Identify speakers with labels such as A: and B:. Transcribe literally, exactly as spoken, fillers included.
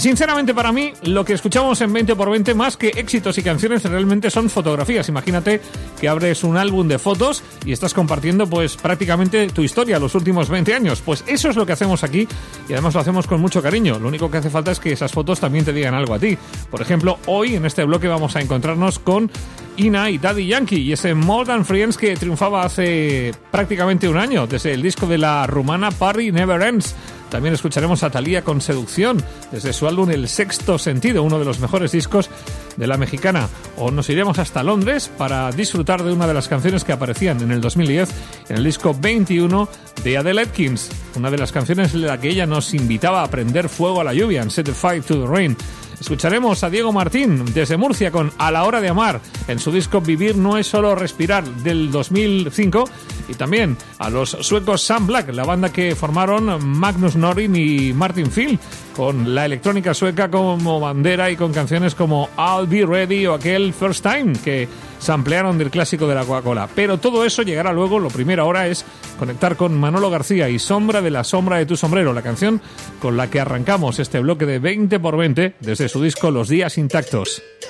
A: Sinceramente, para mí, lo que escuchamos en veinte por veinte, más que éxitos y canciones, realmente son fotografías. Imagínate que abres un álbum de fotos y estás compartiendo pues prácticamente tu historia los últimos veinte años. Pues eso es lo que hacemos aquí y además lo hacemos con mucho cariño. Lo único que hace falta es que esas fotos también te digan algo a ti. Por ejemplo, hoy en este bloque vamos a encontrarnos con Ina y Daddy Yankee y ese More Than Friends que triunfaba hace prácticamente un año desde el disco de la rumana Party Never Ends. También escucharemos a Thalía con Seducción desde su álbum El Sexto Sentido, uno de los mejores discos de la mexicana. O nos iremos hasta Londres para disfrutar de una de las canciones que aparecían en el dos mil diez en el disco veintiuno de Adele Atkins, una de las canciones en la que ella nos invitaba a prender fuego a la lluvia en Set the Fire to the Rain. Escucharemos a Diego Martín desde Murcia con A la hora de amar en su disco Vivir no es solo respirar del dos mil cinco y también a los suecos Sam Black, la banda que formaron Magnus Norrin y Martin Field, con la electrónica sueca como bandera y con canciones como I'll Be Ready o aquel First Time que samplearon del clásico de la Coca-Cola. Pero todo eso llegará luego. Lo primero ahora es conectar con Manolo García y Sombra de la sombra de tu sombrero, la canción con la que arrancamos este bloque de veinte por veinte desde su disco Los días intactos.